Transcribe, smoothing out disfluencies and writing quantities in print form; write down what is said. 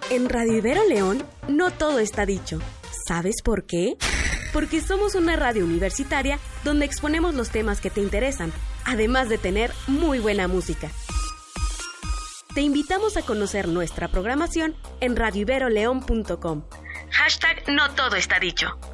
En Radio Ibero León, no todo está dicho. ¿Sabes por qué? Porque somos una radio universitaria donde exponemos los temas que te interesan, además de tener muy buena música. Te invitamos a conocer nuestra programación en radioiberoleón.com. #No todo está dicho.